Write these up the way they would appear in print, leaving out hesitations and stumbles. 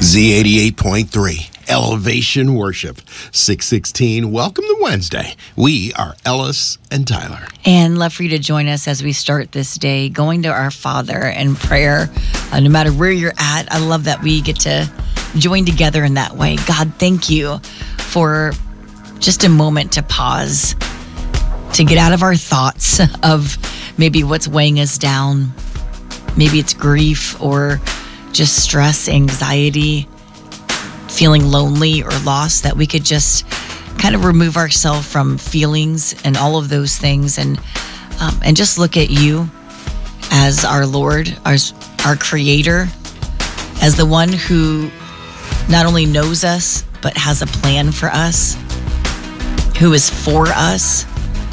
Z88.3. Elevation Worship, 616. Welcome to Wednesday. We are Ellis and Tyler. And love for you to join us as we start this day going to our Father in prayer. No matter where you're at, I love that we get to join together in that way. God, thank you for just a moment to pause, to get out of our thoughts of maybe what's weighing us down. Maybe it's grief or just stress, anxiety, feeling lonely or lost, that we could just kind of remove ourselves from feelings and all of those things and just look at you as our Lord, our Creator, as the one who not only knows us, but has a plan for us, who is for us.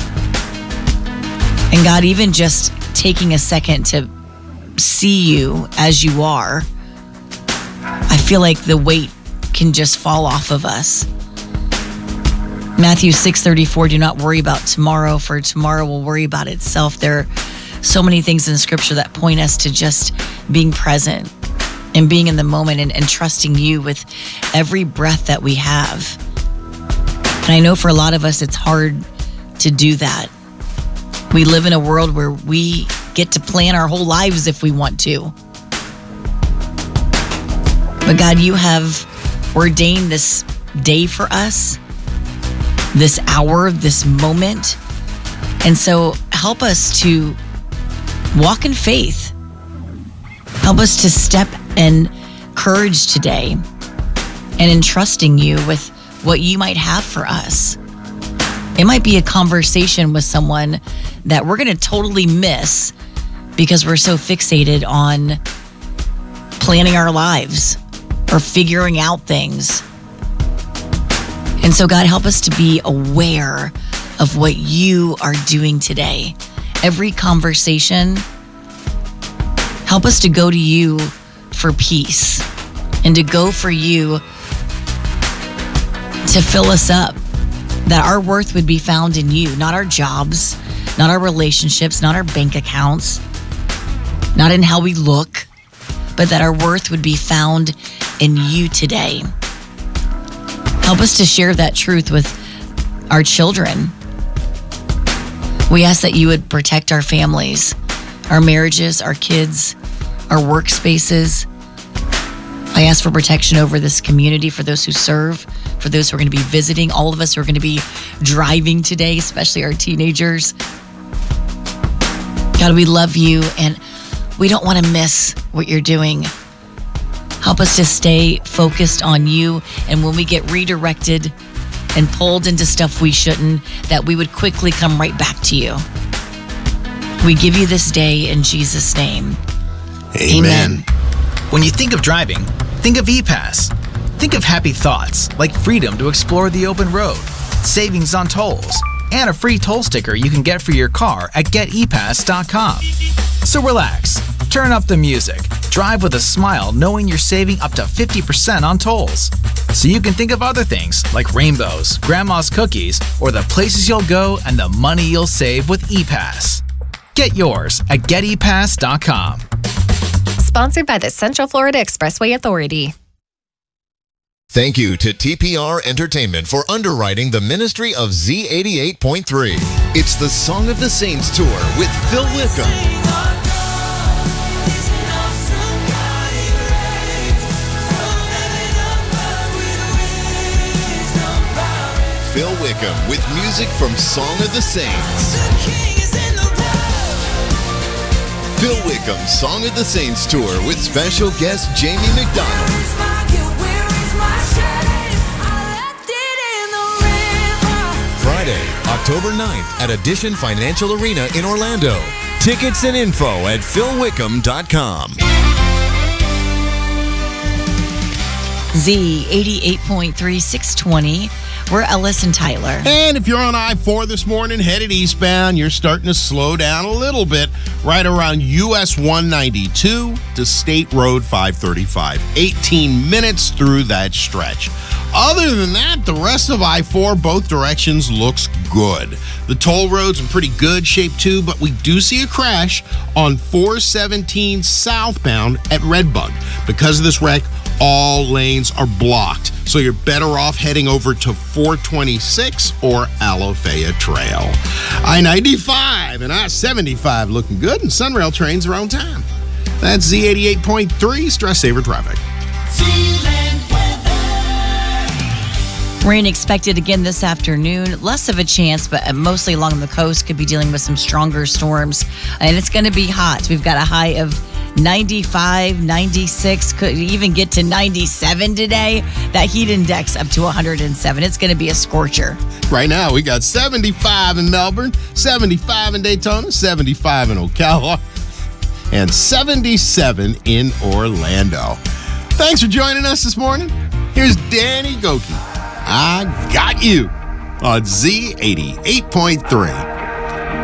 And God, even just taking a second to see you as you are, I feel like the weight can just fall off of us. Matthew 6:34, do not worry about tomorrow, for tomorrow will worry about itself. There are so many things in Scripture that point us to just being present and being in the moment and trusting you with every breath that we have. And I know for a lot of us, it's hard to do that. We live in a world where we get to plan our whole lives if we want to. But God, you have ordained this day for us, this hour, this moment. And so help us to walk in faith. Help us to step in courage today and in trusting you with what you might have for us. It might be a conversation with someone that we're going to totally miss because we're so fixated on planning our lives or figuring out things. And so God, help us to be aware of what you are doing today. Every conversation, help us to go to you for peace and to go for you to fill us up, that our worth would be found in you, not our jobs, not our relationships, not our bank accounts, not in how we look, but that our worth would be found in you today. Help us to share that truth with our children. We ask that you would protect our families, our marriages, our kids, our workspaces. I ask for protection over this community, for those who serve, for those who are going to be visiting, all of us who are going to be driving today, especially our teenagers. God, we love you and we don't want to miss what you're doing. Help us to stay focused on you, and when we get redirected and pulled into stuff we shouldn't, that we would quickly come right back to you. We give you this day in Jesus' name. Amen. When you think of driving, think of ePass. Think of happy thoughts like freedom to explore the open road, savings on tolls, and a free toll sticker you can get for your car at getepass.com. So relax, turn up the music, drive with a smile knowing you're saving up to 50% on tolls. So you can think of other things like rainbows, grandma's cookies, or the places you'll go and the money you'll save with ePass. Get yours at getepass.com. Sponsored by the Central Florida Expressway Authority. Thank you to TPR Entertainment for underwriting the ministry of Z88.3. It's the Song of the Saints Tour with Phil Wickham. Phil Wickham with music from Song of the Saints. Phil Wickham Song of the Saints Tour with special guest Jamie McDonald. Friday, October 9th at Addition Financial Arena in Orlando. Tickets and info at philwickham.com. Z88.3, 620. We're Ellis and Tyler. And if you're on I-4 this morning, headed eastbound, you're starting to slow down a little bit right around US 192 to State Road 535. 18 minutes through that stretch. Other than that, the rest of I-4, both directions, looks good. The toll road's in pretty good shape too, but we do see a crash on 417 southbound at Redbug. Because of this wreck, all lanes are blocked. So you're better off heading over to 426 or Alafaya Trail. I-95 and I-75 looking good, and Sunrail trains are on time. That's Z88.3 Stress Saver Traffic. Rain expected again this afternoon. Less of a chance, but mostly along the coast. Could be dealing with some stronger storms. And it's going to be hot. We've got a high of 95, 96, could even get to 97 today. That heat index up to 107. It's going to be a scorcher. Right now, we got 75 in Melbourne, 75 in Daytona, 75 in Ocala, and 77 in Orlando. Thanks for joining us this morning. Here's Danny Gokey. I got you on Z88.3.